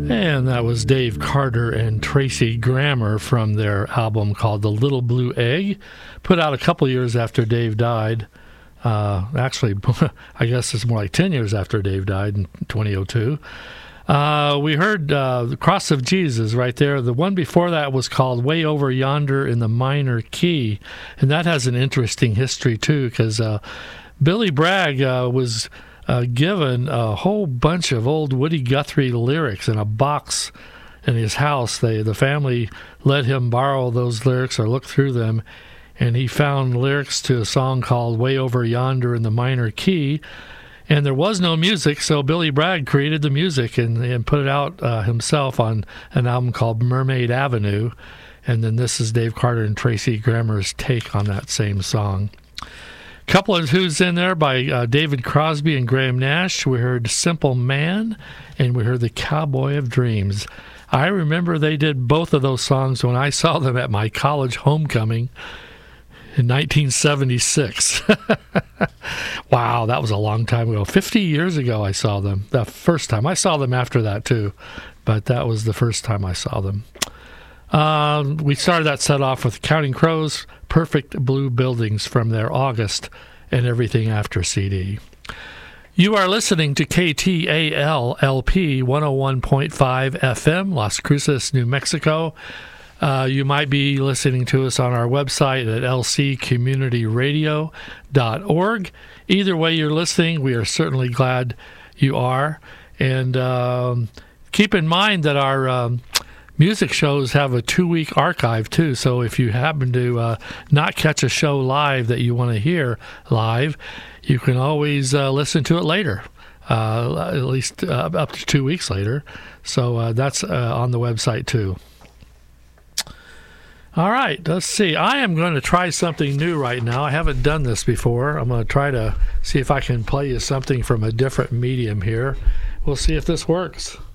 And that was Dave Carter and Tracy Grammer from their album called The Little Blue Egg, put out a couple years after Dave died. Actually, I guess it's more like 10 years after Dave died in 2002. We heard The Cross of Jesus right there. The one before that was called Way Over Yonder in the Minor Key, and that has an interesting history too, because Billy Bragg was given a whole bunch of old Woody Guthrie lyrics in a box in his house. The family let him borrow those lyrics or look through them, and he found lyrics to a song called Way Over Yonder in the Minor Key, and there was no music, so Billy Bragg created the music and put it out himself on an album called Mermaid Avenue, and then this is Dave Carter and Tracy Grammer's take on that same song. Couple of tunes in there by David Crosby and Graham Nash. We heard Simple Man, and we heard The Cowboy of Dreams. I remember they did both of those songs when I saw them at my college homecoming in 1976. Wow, that was a long time ago. 50 years ago I saw them. The first time. I saw them after that too, but that was the first time I saw them. We started that set off with Counting Crows, Perfect Blue Buildings from their August and Everything After CD. You are listening to KTAL-LP 101.5 FM, Las Cruces, New Mexico. You might be listening to us on our website at lccommunityradio.org. Either way you're listening, we are certainly glad you are. And keep in mind that our music shows have a 2-week archive too, so if you happen to not catch a show live that you want to hear live, you can always listen to it later, at least up to 2 weeks later. So that's on the website too. All right, let's see. I am going to try something new right now. I haven't done this before. I'm going to try to see if I can play you something from a different medium here. We'll see if this works.